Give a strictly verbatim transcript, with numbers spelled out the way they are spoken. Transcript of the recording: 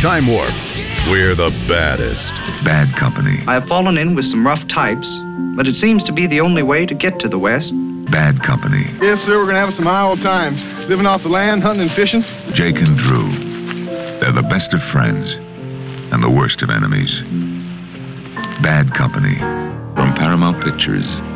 Time Warp. We're the baddest. Bad Company. I have fallen in with some rough types, but it seems to be the only way to get to the West. Bad Company. Yes, sir, we're going to have some high old times. Living off the land, hunting and fishing. Jake and Drew. They're the best of friends and the worst of enemies. Bad Company. From Paramount Pictures.